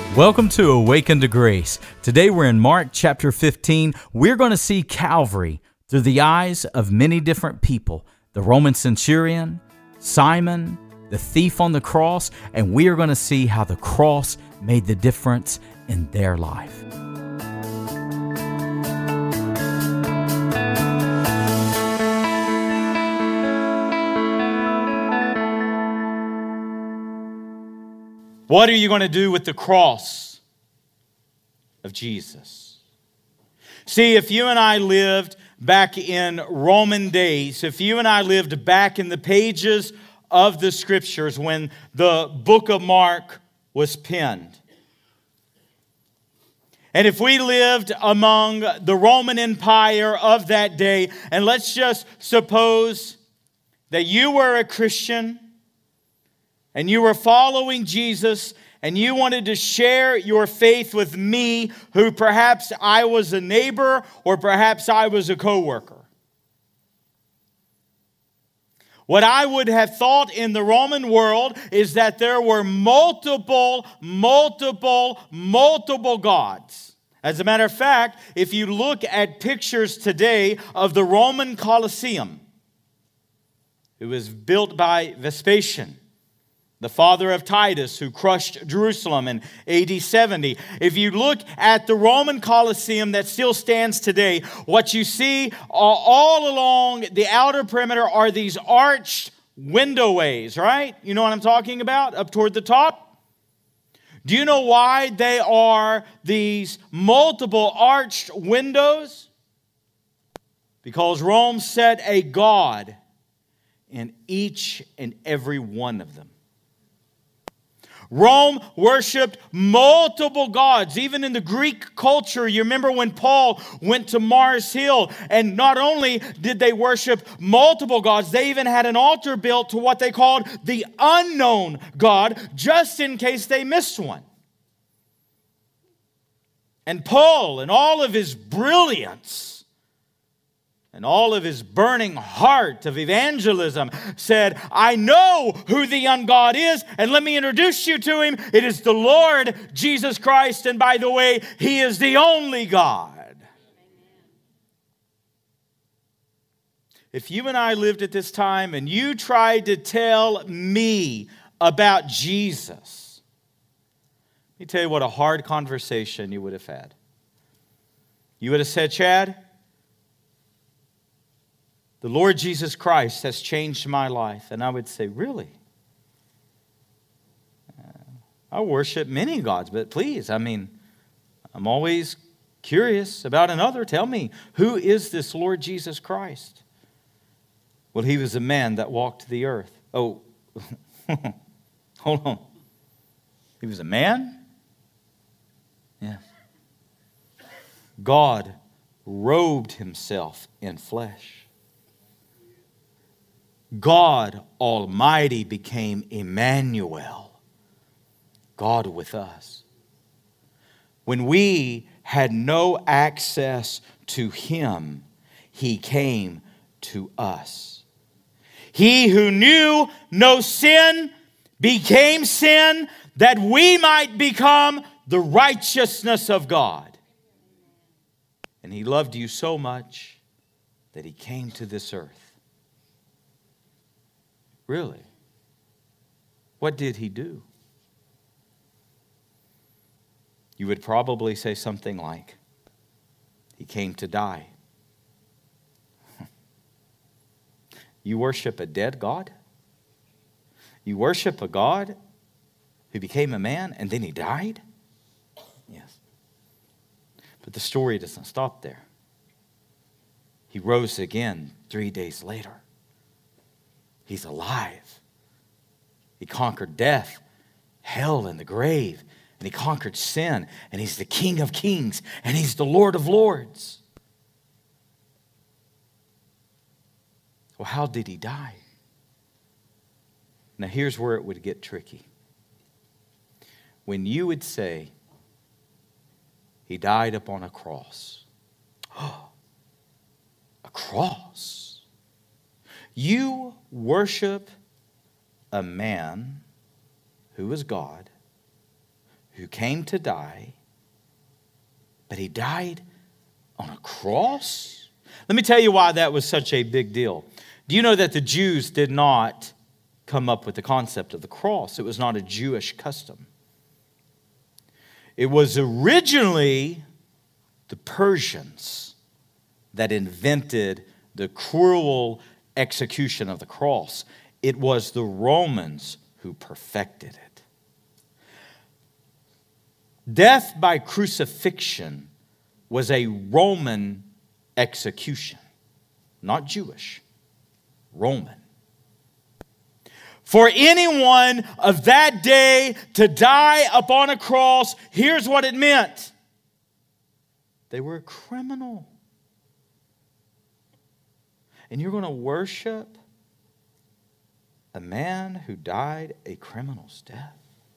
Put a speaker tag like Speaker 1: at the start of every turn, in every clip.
Speaker 1: Welcome to Awaken to Grace. Today we're in Mark chapter 15. We're going to see Calvary through the eyes of many different people. The Roman centurion, Simon, the thief on the cross, and we are going to see how the cross made the difference in their life. What are you going to do with the cross of Jesus? See, if you and I lived back in Roman days, if you and I lived back in the pages of the Scriptures when the book of Mark was penned, and if we lived among the Roman Empire of that day, and let's just suppose that you were a Christian, and you were following Jesus, and you wanted to share your faith with me, who perhaps I was a neighbor, or perhaps I was a coworker. What I would have thought in the Roman world is that there were multiple gods. As a matter of fact, if you look at pictures today of the Roman Colosseum, it was built by Vespasian, the father of Titus, who crushed Jerusalem in AD 70. If you look at the Roman Colosseum that still stands today, what you see all along the outer perimeter are these arched windowways, right? You know what I'm talking about? Up toward the top. Do you know why they are these multiple arched windows? Because Rome set a god in each and every one of them. Rome worshipped multiple gods. Even in the Greek culture, you remember when Paul went to Mars Hill, and not only did they worship multiple gods, they even had an altar built to what they called the unknown God, just in case they missed one. And Paul, in all of his brilliance, and all of his burning heart of evangelism, said, I know who the ungod is, and let me introduce you to him. It is the Lord Jesus Christ, and by the way, He is the only God. If you and I lived at this time, and you tried to tell me about Jesus, let me tell you what a hard conversation you would have had. You would have said, Chad, the Lord Jesus Christ has changed my life. And I would say, really? I worship many gods, but please, I'm always curious about another. Tell me, who is this Lord Jesus Christ? Well, He was a man that walked the earth. Oh, hold on. He was a man? Yeah. God robed Himself in flesh. God Almighty became Emmanuel, God with us. When we had no access to Him, He came to us. He who knew no sin became sin, that we might become the righteousness of God. And He loved you so much that He came to this earth. Really? What did He do? You would probably say something like, He came to die. You worship a dead God? You worship a God who became a man and then He died? Yes. But the story doesn't stop there. He rose again 3 days later. He's alive. He conquered death, hell, and the grave. And He conquered sin. And He's the King of kings. And He's the Lord of lords. Well, how did He die? Now, here's where it would get tricky. When you would say, He died upon a cross. A cross. You worship a man who is God, who came to die, but he died on a cross? Let me tell you why that was such a big deal. Do you know that the Jews did not come up with the concept of the cross? It was not a Jewish custom. It was originally the Persians that invented the cruel execution of the cross. It was the Romans who perfected it. Death by crucifixion was a Roman execution, not Jewish, Roman. For anyone of that day to die upon a cross, here's what it meant. They were a criminal. And you're going to worship a man who died a criminal's death?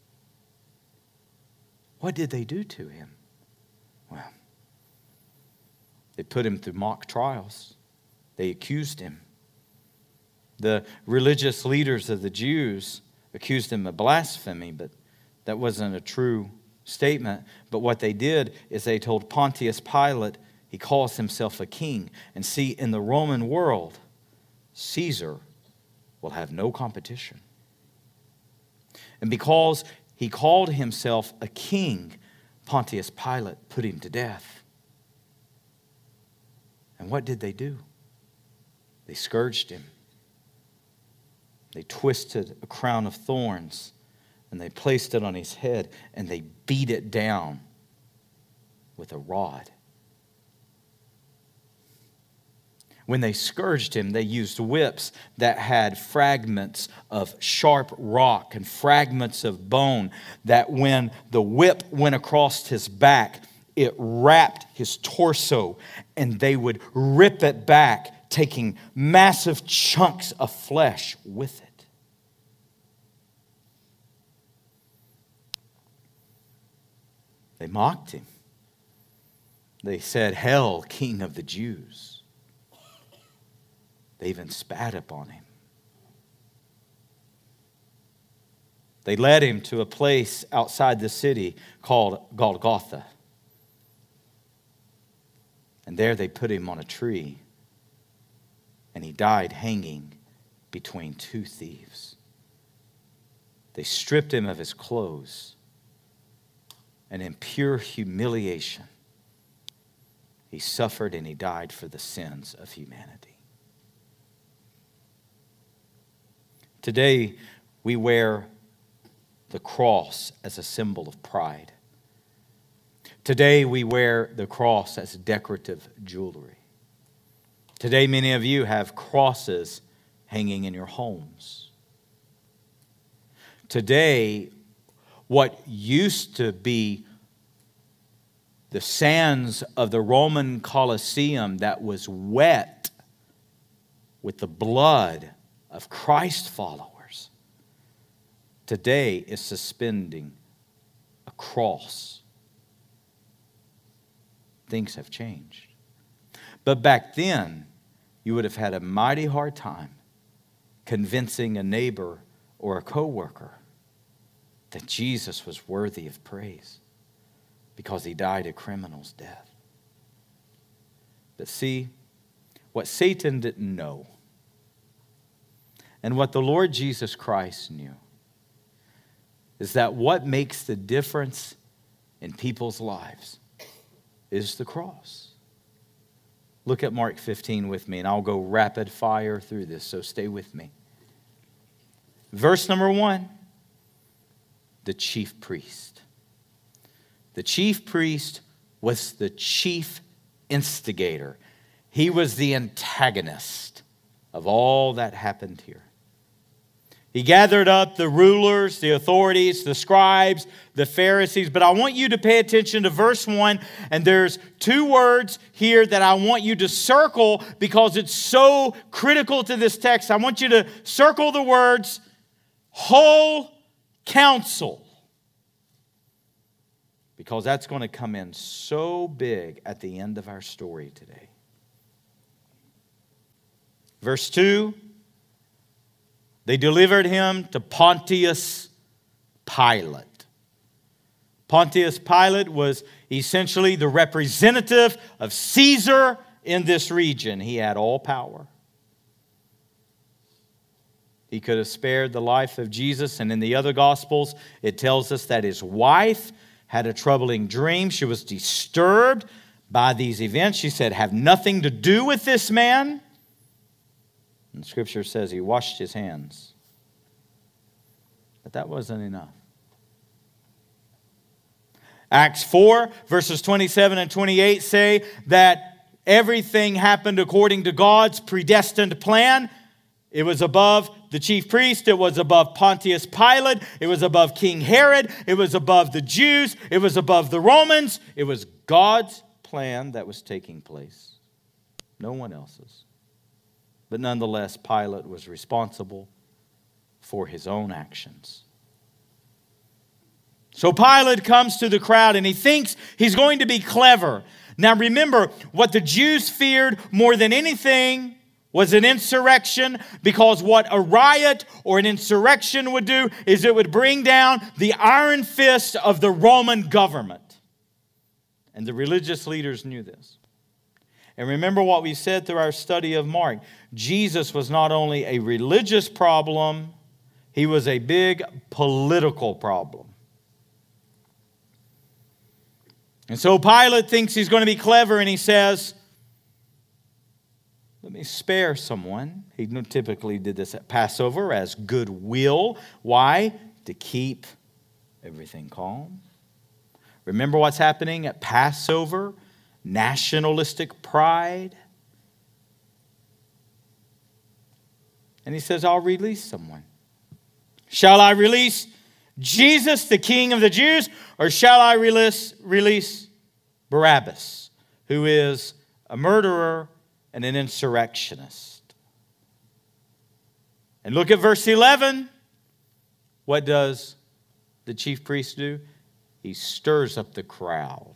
Speaker 1: What did they do to him? Well, they put him through mock trials. They accused him. The religious leaders of the Jews accused him of blasphemy, but that wasn't a true statement. But what they did is they told Pontius Pilate he calls himself a king. And see, in the Roman world, Caesar will have no competition. And because he called himself a king, Pontius Pilate put him to death. And what did they do? They scourged him. They twisted a crown of thorns and they placed it on his head and they beat it down with a rod. When they scourged him, they used whips that had fragments of sharp rock and fragments of bone that when the whip went across his back, it wrapped his torso and they would rip it back, taking massive chunks of flesh with it. They mocked him. They said, "Hail, King of the Jews." They even spat upon him. They led him to a place outside the city called Golgotha. And there they put him on a tree. And he died hanging between two thieves. They stripped him of his clothes. And in pure humiliation, he suffered and he died for the sins of humanity. Today, we wear the cross as a symbol of pride. Today, we wear the cross as decorative jewelry. Today, many of you have crosses hanging in your homes. Today, what used to be the sands of the Roman Colosseum that was wet with the blood of Christ followers, today is suspending a cross. Things have changed. But back then, you would have had a mighty hard time convincing a neighbor or a coworker that Jesus was worthy of praise because he died a criminal's death. But see, what Satan didn't know and what the Lord Jesus Christ knew is that what makes the difference in people's lives is the cross. Look at Mark 15 with me, and I'll go rapid fire through this, so stay with me. Verse number 1, the chief priest. The chief priest was the chief instigator. He was the antagonist of all that happened here. He gathered up the rulers, the authorities, the scribes, the Pharisees. But I want you to pay attention to verse 1. And there's two words here that I want you to circle because it's so critical to this text. I want you to circle the words, whole council. Because that's going to come in so big at the end of our story today. Verse 2. They delivered him to Pontius Pilate. Pontius Pilate was essentially the representative of Caesar in this region. He had all power. He could have spared the life of Jesus. And in the other Gospels, it tells us that his wife had a troubling dream. She was disturbed by these events. She said, have nothing to do with this man. And Scripture says he washed his hands. But that wasn't enough. Acts 4, verses 27 and 28 say that everything happened according to God's predestined plan. It was above the chief priest. It was above Pontius Pilate. It was above King Herod. It was above the Jews. It was above the Romans. It was God's plan that was taking place. No one else's. But nonetheless, Pilate was responsible for his own actions. So Pilate comes to the crowd and he thinks he's going to be clever. Now remember, what the Jews feared more than anything was an insurrection, because what a riot or an insurrection would do is it would bring down the iron fist of the Roman government. And the religious leaders knew this. And remember what we said through our study of Mark. Jesus was not only a religious problem, he was a big political problem. And so Pilate thinks he's going to be clever, and he says, let me spare someone. He typically did this at Passover as goodwill. Why? To keep everything calm. Remember what's happening at Passover? Nationalistic pride. And he says, I'll release someone. Shall I release Jesus, the King of the Jews, or shall I release Barabbas, who is a murderer and an insurrectionist? And look at verse 11. What does the chief priest do? He stirs up the crowd.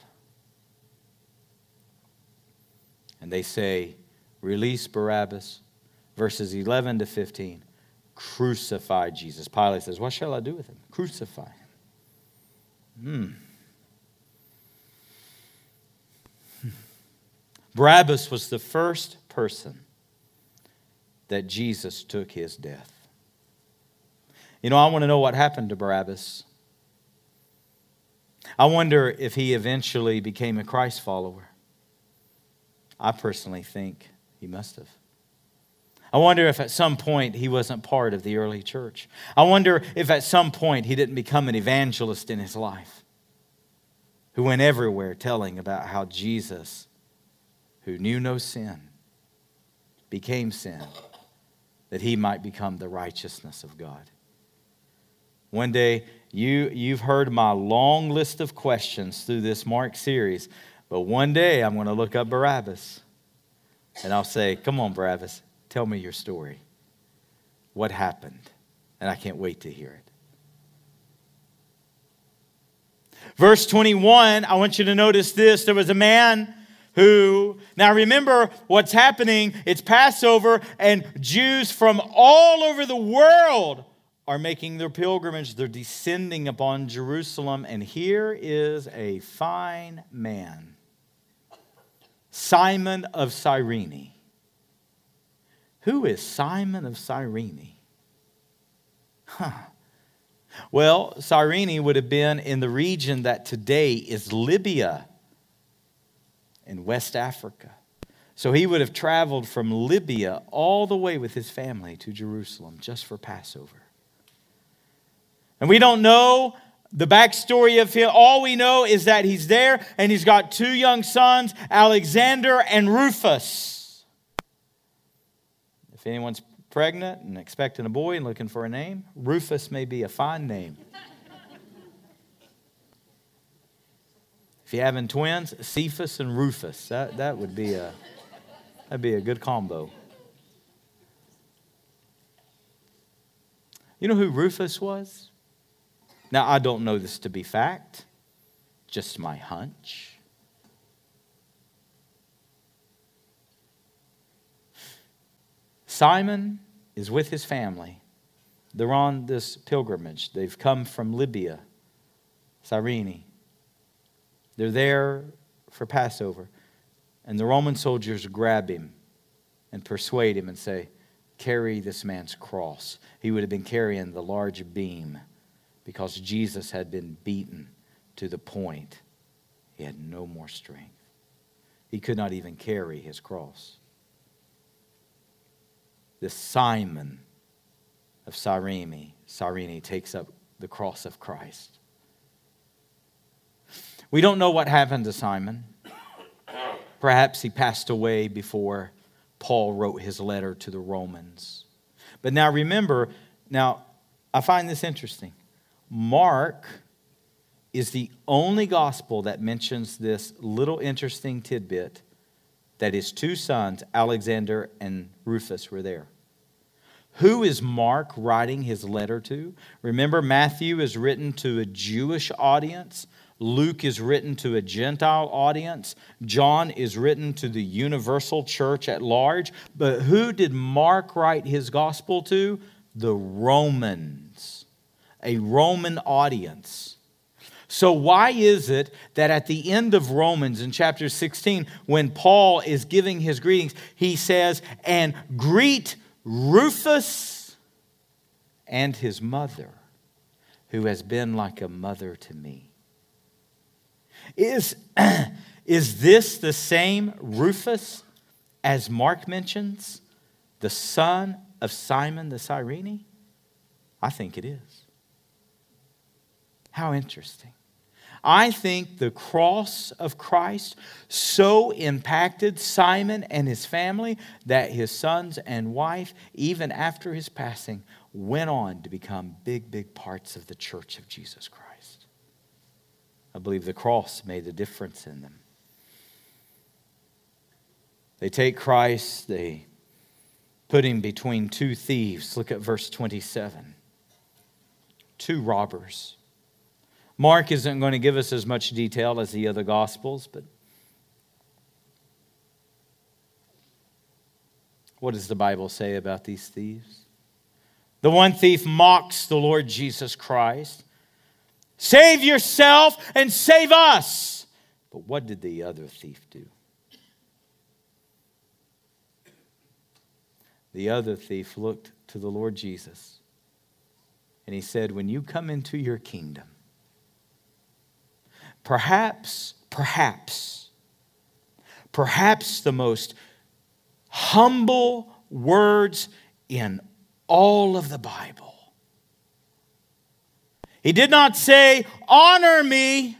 Speaker 1: And they say, release Barabbas. Verses 11 to 15. Crucify Jesus. Pilate says, what shall I do with him? Crucify him. Barabbas was the first person that Jesus took his death. You know, I want to know what happened to Barabbas. I wonder if he eventually became a Christ follower. I personally think he must have. I wonder if at some point he wasn't part of the early church. I wonder if at some point he didn't become an evangelist in his life, who went everywhere telling about how Jesus, who knew no sin, became sin, that he might become the righteousness of God. One day, you've heard my long list of questions through this Mark series, but one day I'm going to look up Barabbas, and I'll say, come on, Barabbas, tell me your story. What happened? And I can't wait to hear it. Verse 21, I want you to notice this. There was a man who, now remember what's happening. It's Passover, and Jews from all over the world are making their pilgrimage. They're descending upon Jerusalem. And here is a fine man, Simon of Cyrene. Who is Simon of Cyrene? Well, Cyrene would have been in the region that today is Libya in West Africa. So he would have traveled from Libya all the way with his family to Jerusalem just for Passover. And we don't know the backstory of him. All we know is that he's there and he's got two young sons, Alexander and Rufus. If anyone's pregnant and expecting a boy and looking for a name, Rufus may be a fine name. If you're having twins, Cephas and Rufus. That would be that'd be a good combo. You know who Rufus was? Now, I don't know this to be fact, just my hunch. Simon is with his family. They're on this pilgrimage. They've come from Libya, Cyrene, They're there for Passover. And the Roman soldiers grab him and persuade him and say, carry this man's cross. He would have been carrying the large beam because Jesus had been beaten to the point he had no more strength. He could not even carry his cross. This Simon of Cyrene takes up the cross of Christ. We don't know what happened to Simon. Perhaps he passed away before Paul wrote his letter to the Romans. But now remember, I find this interesting. Mark is the only gospel that mentions this little interesting tidbit that his two sons, Alexander and Rufus, were there. Who is Mark writing his letter to? Remember, Matthew is written to a Jewish audience. Luke is written to a Gentile audience. John is written to the universal church at large. But who did Mark write his gospel to? The Romans, a Roman audience. So why is it that at the end of Romans in chapter 16, when Paul is giving his greetings, he says, and greet Rufus and his mother, who has been like a mother to me. Is this the same Rufus as Mark mentions, the son of Simon the Cyrene? I think it is. How interesting. I think the cross of Christ so impacted Simon and his family that his sons and wife, even after his passing, went on to become big parts of the church of Jesus Christ. I believe the cross made a difference in them. They take Christ, they put him between two thieves. Look at verse 27. Two robbers. Mark isn't going to give us as much detail as the other Gospels, but what does the Bible say about these thieves? The one thief mocks the Lord Jesus Christ. Save yourself and save us. But what did the other thief do? The other thief looked to the Lord Jesus and he said, when you come into your kingdom, perhaps the most humble words in all of the Bible. He did not say, honor me.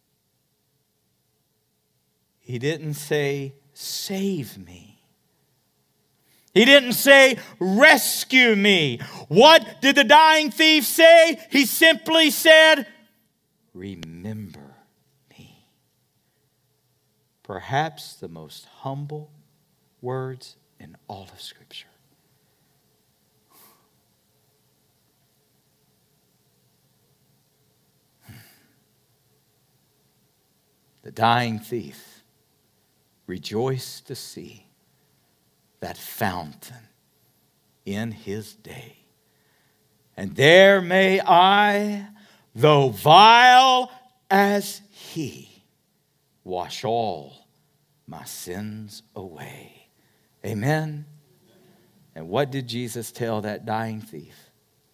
Speaker 1: He didn't say, save me. He didn't say, rescue me. What did the dying thief say? He simply said, remember me. Perhaps the most humble words in all of Scripture. The dying thief rejoiced to see that fountain in his day. And there may I, though vile as he, wash all my sins away. Amen. And what did Jesus tell that dying thief?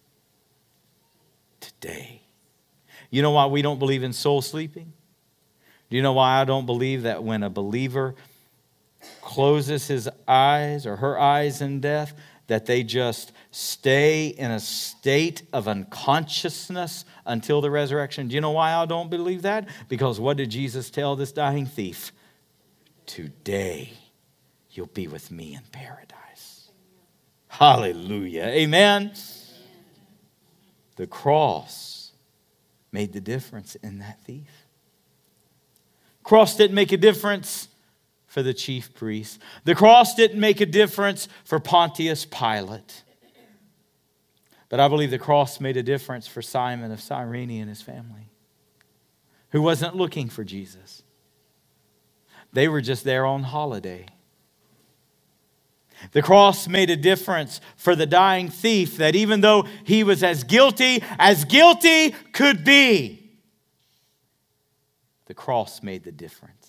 Speaker 1: Today. You know why we don't believe in soul sleeping? Do you know why I don't believe that when a believer closes his eyes or her eyes in death, that they just stay in a state of unconsciousness until the resurrection? Do you know why I don't believe that? Because what did Jesus tell this dying thief? Today you'll be with me in paradise. Hallelujah. Amen. The cross made the difference in that thief. Cross didn't make a difference for the chief priest. The cross didn't make a difference for Pontius Pilate. But I believe the cross made a difference for Simon of Cyrene and his family, who wasn't looking for Jesus. They were just there on holiday. The cross made a difference for the dying thief, that even though he was as guilty could be, The cross made the difference.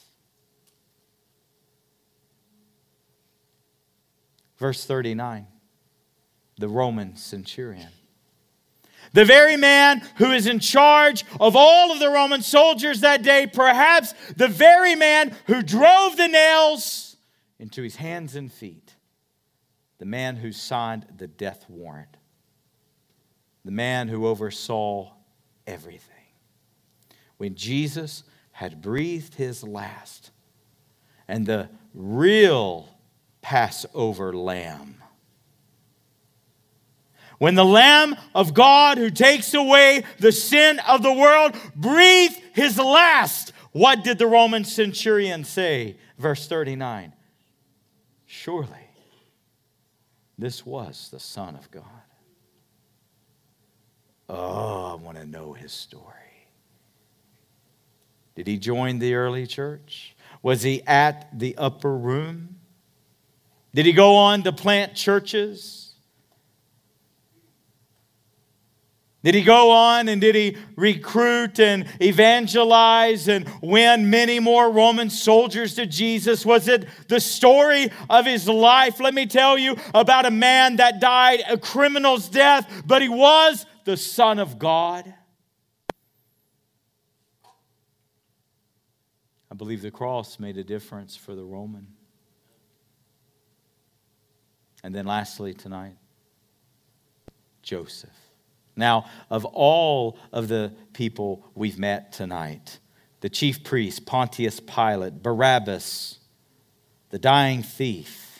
Speaker 1: Verse 39, the Roman centurion. The very man who is in charge of all of the Roman soldiers that day, perhaps the very man who drove the nails into his hands and feet, the man who signed the death warrant, the man who oversaw everything. When Jesus had breathed his last, and the real Passover lamb, when the Lamb of God who takes away the sin of the world breathed his last, what did the Roman centurion say? Verse 39. Surely this was the Son of God. Oh, I want to know his story. Did he join the early church? Was he at the upper room? Did he go on to plant churches? Did he go on and did he recruit and evangelize and win many more Roman soldiers to Jesus? Was it the story of his life? Let me tell you about a man that died a criminal's death, but he was the Son of God. I believe the cross made a difference for the Roman. And then lastly tonight, Joseph. Now, of all of the people we've met tonight, the chief priest, Pontius Pilate, Barabbas, the dying thief,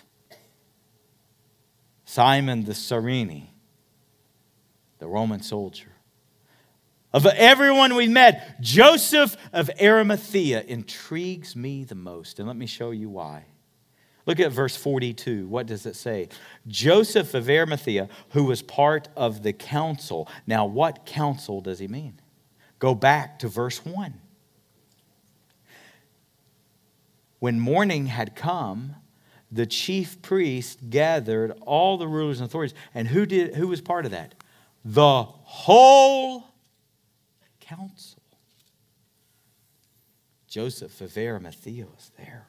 Speaker 1: Simon the Cyrene, the Roman soldier. Of everyone we met, Joseph of Arimathea intrigues me the most. And let me show you why. Look at verse 42. What does it say? Joseph of Arimathea, who was part of the council. Now, what council does he mean? Go back to verse 1. When morning had come, the chief priest gathered all the rulers and authorities. And who was part of that? The whole council. Joseph of Arimathea was there.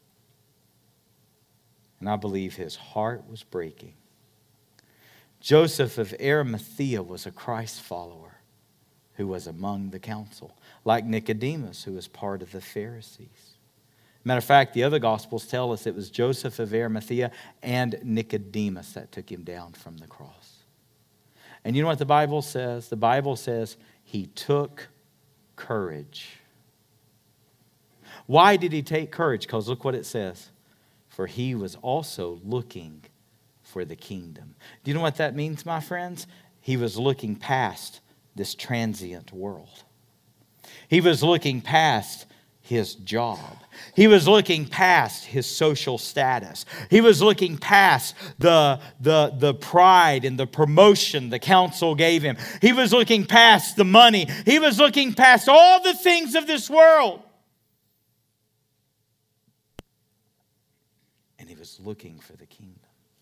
Speaker 1: And I believe his heart was breaking. Joseph of Arimathea was a Christ follower who was among the council, like Nicodemus, who was part of the Pharisees. Matter of fact, the other Gospels tell us it was Joseph of Arimathea and Nicodemus that took him down from the cross. And you know what the Bible says? The Bible says he took courage. Why did he take courage? Because look what it says. For he was also looking for the kingdom. Do you know what that means, my friends? He was looking past this transient world. He was looking past his job. He was looking past his social status. He was looking past the pride and the promotion the council gave him. He was looking past the money. He was looking past all the things of this world. And he was looking for the kingdom.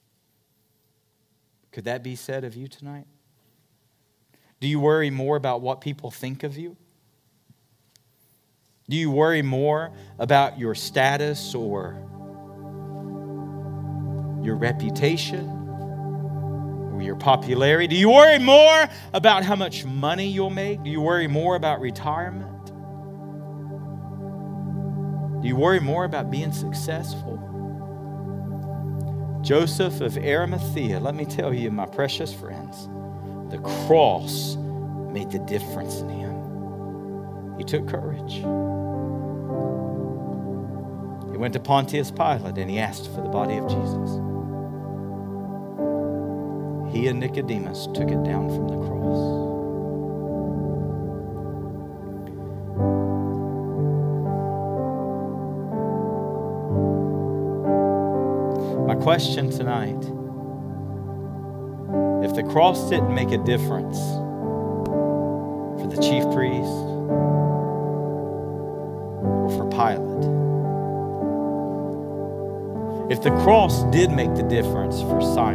Speaker 1: Could that be said of you tonight? Do you worry more about what people think of you? Do you worry more about your status or your reputation or your popularity? Do you worry more about how much money you'll make? Do you worry more about retirement? Do you worry more about being successful? Joseph of Arimathea, let me tell you, my precious friends, the cross made the difference in him. He took courage. He went to Pontius Pilate and he asked for the body of Jesus. He and Nicodemus took it down from the cross. My question tonight, if the cross didn't make a difference for the chief priest or for Pilate, if the cross did make the difference for Simon,